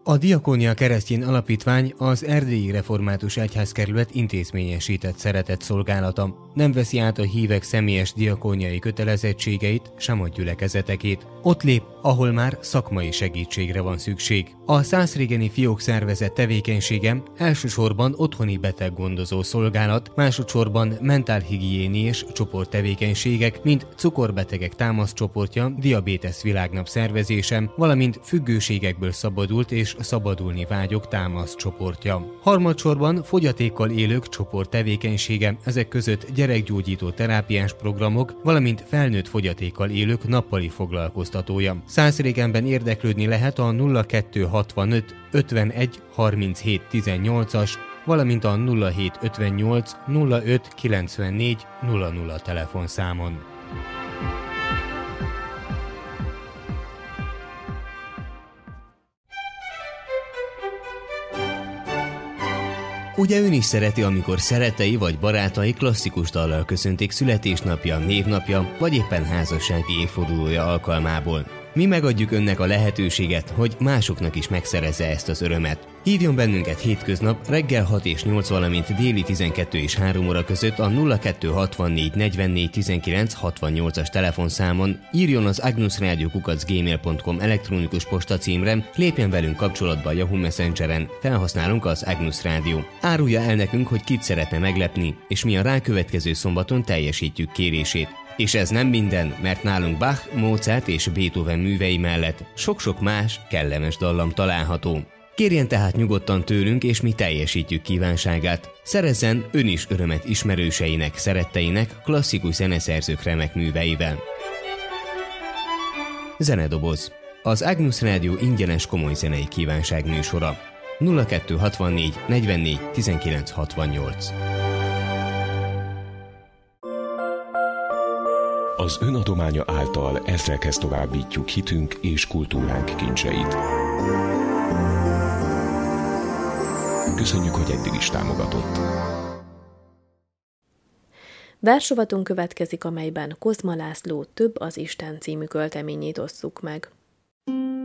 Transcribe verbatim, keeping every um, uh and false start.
A Diakónia Keresztény Alapítvány az Erdélyi Református Egyházkerület intézményesített szeretetszolgálata. Nem veszi át a hívek személyes diakóniai kötelezettségeit, sem a gyülekezetekét. Ott lép, ahol már szakmai segítségre van szükség. A Szászrégeni Fiók Szervezet tevékenysége elsősorban otthoni beteggondozó szolgálat, másodszorban mentálhigiéniés csoporttevékenységek, mint cukorbetegek támaszcsoportja, diabétesz világnap szervezése, valamint függőségekből szabadult és szabadulni vágyók támaszcsoportja. Harmadsorban fogyatékkal élők csoport tevékenysége, ezek között gyerekgyógyító terápiás programok, valamint felnőtt fogyatékkal élők nappali foglalkoztatója. Szászrégenben érdeklődni lehet a nulla kettő hatvanöt ötvenegy harminchét tizennyolcas, valamint a nulla hét ötvennyolc nulla öt kilencvennégy nulla nulla telefonszámon. Ugye ön is szereti, amikor szerettei vagy barátai klasszikus dallal köszöntik születésnapja, névnapja, vagy éppen házassági évfordulója alkalmából. Mi megadjuk önnek a lehetőséget, hogy másoknak is megszerezze ezt az örömet. Hívjon bennünket hétköznap reggel hat és nyolc, valamint déli tizenkettő és három óra között a nulla kettő hatvannégy negyvennégy tizenkilenc hatvannyolcas telefonszámon, írjon az agnusradio kukac gmail pont com elektronikus postacímre, lépjen velünk kapcsolatba a Yahoo Messengeren, felhasználunk az Agnus Radio. Árulja el nekünk, hogy kit szeretne meglepni, és mi a rákövetkező szombaton teljesítjük kérését. És ez nem minden, mert nálunk Bach, Mozart és Beethoven művei mellett sok-sok más, kellemes dallam található. Kérjen tehát nyugodtan tőlünk, és mi teljesítjük kívánságát. Szerezzen ön is örömet ismerőseinek, szeretteinek, klasszikus zeneszerzők remek műveivel. Zenedoboz. Az Agnus Radio ingyenes komoly zenei kívánság műsora. nulla kettő hatvannégy negyvennégy tizenkilenc hatvannyolc. Az ön adománya által ezrekhez továbbítjuk hitünk és kultúránk kincseit. Köszönjük, hogy eddig is támogatott. Versrovatunk következik, amelyben Kozma László Több az Isten című költeményét osszuk meg.